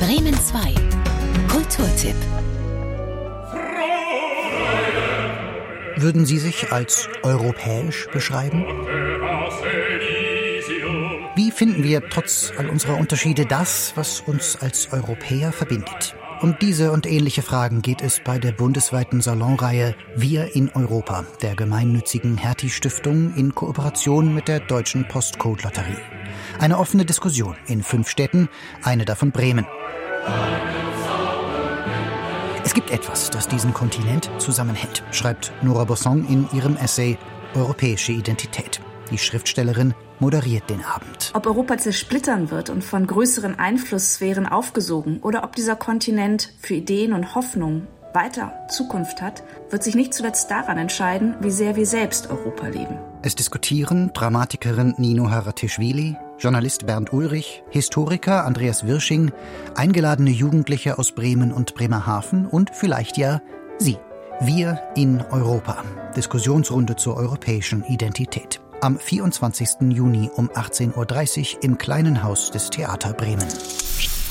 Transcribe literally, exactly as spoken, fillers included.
Bremen zwei. Kulturtipp. Würden Sie sich als europäisch beschreiben? Wie finden wir trotz all unserer Unterschiede das, was uns als Europäer verbindet? Um diese und ähnliche Fragen geht es bei der bundesweiten Salonreihe Wir in Europa, der gemeinnützigen Hertie-Stiftung in Kooperation mit der Deutschen Postcode-Lotterie. Eine offene Diskussion in fünf Städten, eine davon Bremen. Es gibt etwas, das diesen Kontinent zusammenhält, schreibt Nora Bosson in ihrem Essay Europäische Identität. Die Schriftstellerin moderiert den Abend. Ob Europa zersplittern wird und von größeren Einflusssphären aufgesogen oder ob dieser Kontinent für Ideen und Hoffnung weiter Zukunft hat, wird sich nicht zuletzt daran entscheiden, wie sehr wir selbst Europa leben. Es diskutieren Dramatikerin Nino Haratischvili, Journalist Bernd Ulrich, Historiker Andreas Wirsching, eingeladene Jugendliche aus Bremen und Bremerhaven und vielleicht ja Sie. Wir in Europa. Diskussionsrunde zur europäischen Identität. Am vierundzwanzigsten Juni um achtzehn Uhr dreißig im Kleinen Haus des Theater Bremen.